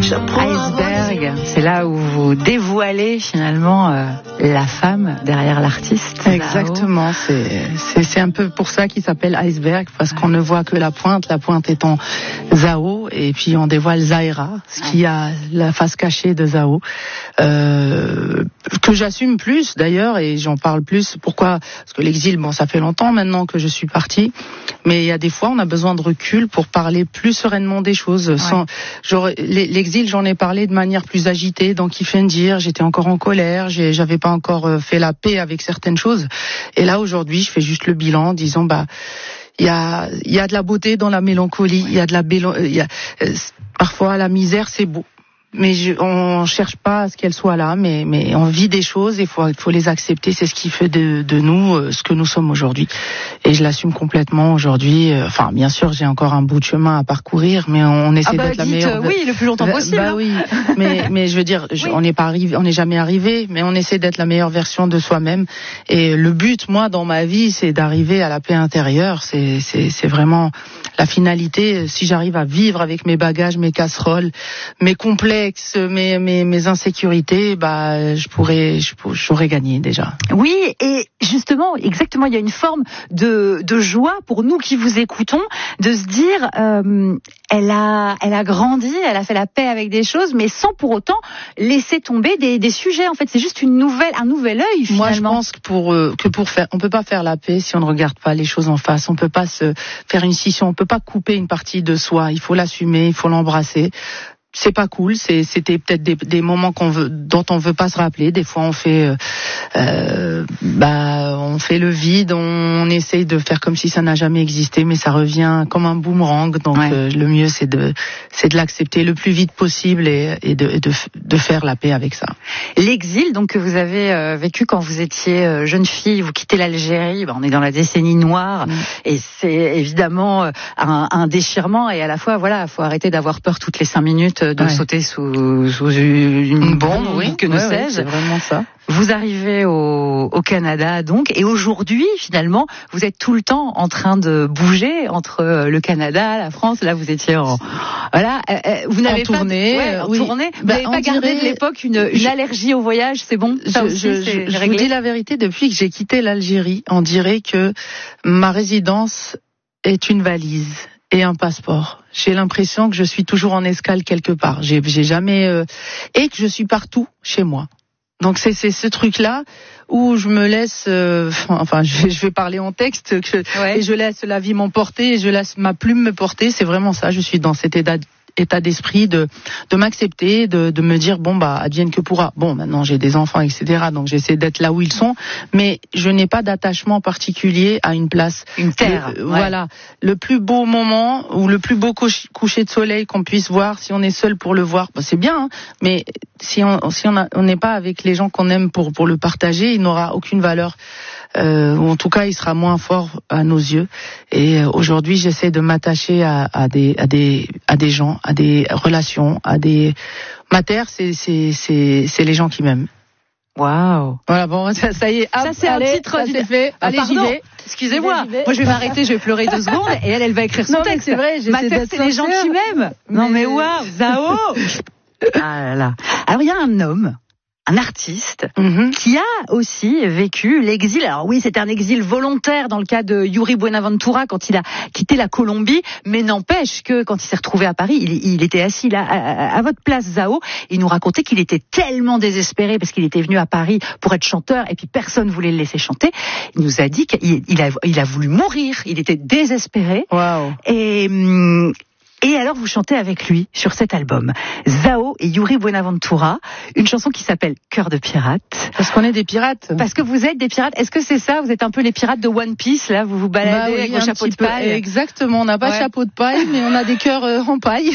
Iceberg, c'est là où vous dévoilez finalement la femme derrière l'artiste. Exactement, c'est un peu pour ça qu'il s'appelle Iceberg, parce qu'on ne voit que la pointe étant Zao, et puis on dévoile Zaira, ce qui a la face cachée de Zao, que j'assume plus d'ailleurs, et j'en parle plus. Pourquoi ? Parce que l'exil, bon, ça fait longtemps maintenant que je suis partie, mais il y a des fois on a besoin de recul pour parler plus sereinement des choses. L'exil, j'en ai parlé de manière plus agitée, dans Kifendir, j'étais encore en colère, j'avais pas encore fait la paix avec certaines choses, et là aujourd'hui je fais juste le bilan en disant il y a de la beauté dans la mélancolie, parfois la misère c'est beau, mais on cherche pas à ce qu'elle soit là, mais on vit des choses et il faut les accepter. C'est ce qui fait de nous ce que nous sommes aujourd'hui, et je l'assume complètement aujourd'hui. Enfin, bien sûr, j'ai encore un bout de chemin à parcourir, mais on essaie d'être la meilleure. Oui, le plus longtemps possible. Oui, mais je veux dire, on n'est jamais arrivé, mais on essaie d'être la meilleure version de soi-même. Et le but, moi, dans ma vie, c'est d'arriver à la paix intérieure. C'est vraiment la finalité. Si j'arrive à vivre avec mes bagages, mes casseroles, mes complexes, mes insécurités, j'aurais gagné déjà. Oui, et justement, exactement, il y a une forme de joie pour nous qui vous écoutons, de se dire, elle a grandi, elle a fait la paix avec des choses, mais sans pour autant laisser tomber des sujets. En fait, c'est juste un nouvel œil finalement. Moi, je pense on peut pas faire la paix si on ne regarde pas les choses en face. On peut pas se faire une scission, on peut pas couper une partie de soi. Il faut l'assumer, il faut l'embrasser. C'est pas cool, c'était peut-être des moments dont on veut pas se rappeler. Des fois on fait on fait le vide, on essaye de faire comme si ça n'a jamais existé, mais ça revient comme un boomerang. Donc le mieux c'est de l'accepter le plus vite possible et de faire la paix avec ça. L'exil donc que vous avez vécu quand vous étiez jeune fille, vous quittez l'Algérie, on est dans la décennie noire, et c'est évidemment un déchirement, et à la fois faut arrêter d'avoir peur toutes les 5 minutes de sauter sous une bombe, que ne sais-je. C'est vraiment ça. Vous arrivez au Canada donc, et aujourd'hui finalement vous êtes tout le temps en train de bouger entre le Canada, la France. Là vous étiez vous n'avez pas tournée. Vous n'avez pas gardé de l'époque une allergie au voyage, c'est bon. Je vous dis la vérité, depuis que j'ai quitté l'Algérie, on dirait que ma résidence est une valise et un passeport. J'ai l'impression que je suis toujours en escale quelque part. J'ai jamais et que je suis partout chez moi. Donc c'est ce truc-là où je me laisse, je vais parler en texte, et je laisse la vie m'emporter, et je laisse ma plume me porter. C'est vraiment ça. Je suis dans cet état d'esprit de m'accepter, de me dire advienne que pourra. Bon, maintenant j'ai des enfants, etc. Donc j'essaie d'être là où ils sont, mais je n'ai pas d'attachement particulier à une place. Une terre. Voilà. Le plus beau moment ou le plus beau coucher de soleil qu'on puisse voir, si on est seul pour le voir, c'est bien, hein, mais si on n'est pas avec les gens qu'on aime pour le partager, il n'aura aucune valeur. Ou en tout cas il sera moins fort à nos yeux. Et aujourd'hui j'essaie de m'attacher à des gens, à des relations, ma terre c'est les gens qui m'aiment. Waouh. Voilà, bon, ça y est. Ça c'est un titre c'est fait. Allez, j'y vais. Excusez-moi. Moi je vais m'arrêter, je vais pleurer 2 secondes, et elle va écrire son texte. C'est vrai, ma terre c'est les gens qui m'aiment. Non mais waouh, Zao. Ah là là. Alors il y a un homme, un artiste qui a aussi vécu l'exil. Alors oui, c'était un exil volontaire dans le cas de Yuri Buenaventura quand il a quitté la Colombie, mais n'empêche que quand il s'est retrouvé à Paris, il était assis là à votre place, Zao. Il nous racontait qu'il était tellement désespéré parce qu'il était venu à Paris pour être chanteur et puis personne voulait le laisser chanter. Il nous a dit qu'il a voulu mourir. Il était désespéré. Waouh. Et alors vous chantez avec lui sur cet album, Zao et Yuri Buenaventura, une chanson qui s'appelle Cœur de pirate. Parce qu'on est des pirates. Parce que vous êtes des pirates. Est-ce que c'est ça? Vous êtes un peu les pirates de One Piece, là? Vous vous baladez avec vos chapeaux de paille. Exactement. On n'a pas de chapeau de paille, mais on a des cœurs en paille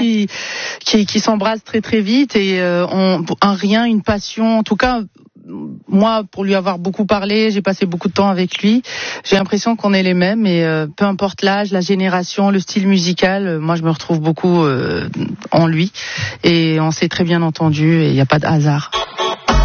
qui s'embrassent très très vite, et une passion. En tout cas, moi, pour lui avoir beaucoup parlé, j'ai passé beaucoup de temps avec lui. J'ai l'impression qu'on est les mêmes, et peu importe l'âge, la génération, le style musical, moi je me retrouve beaucoup en lui, et on s'est très bien entendu, et il n'y a pas de hasard.